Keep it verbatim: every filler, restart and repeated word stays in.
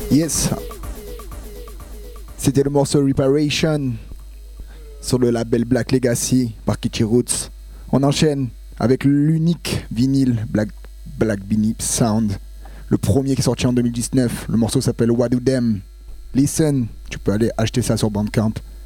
Yes. C'était le morceau Reparation sur le label Black Legacy par Kitty Roots. On enchaîne avec l'unique vinyle Black, Black Beanie Sound. Le premier qui est sorti en deux mille dix-neuf. Le morceau s'appelle What Do Them. Listen, tu peux aller acheter ça sur Bandcamp.